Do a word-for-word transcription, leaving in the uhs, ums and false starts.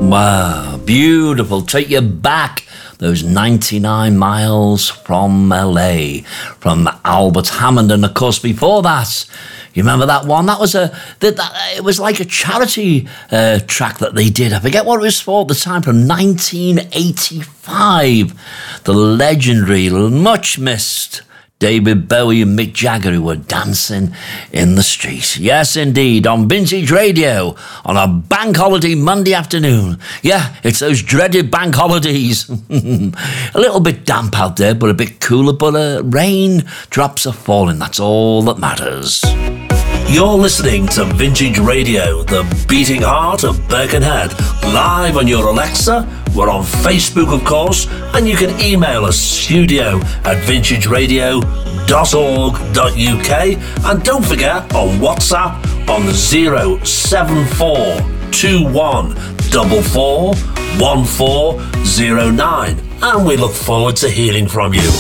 Wow, beautiful. Take you back those ninety-nine miles from L A, from Albert Hammond. And of course, before that, you remember that one? That was a that, that it was like a charity uh, track that they did. I forget what it was for at the time, from nineteen eighty-five. The legendary, much missed David Bowie and Mick Jagger, who were dancing in the street. Yes, indeed, on Vintage Radio on a bank holiday Monday afternoon. Yeah, it's those dreaded bank holidays. A little bit damp out there, but a bit cooler, but uh, rain drops are falling. That's all that matters. You're listening to Vintage Radio, the beating heart of Birkenhead, live on your Alexa. We're on Facebook, of course, and you can email us, studio at vintage radio dot org dot U K. And don't forget, on WhatsApp, on zero seven four two one four four one four zero nine. And we look forward to hearing from you.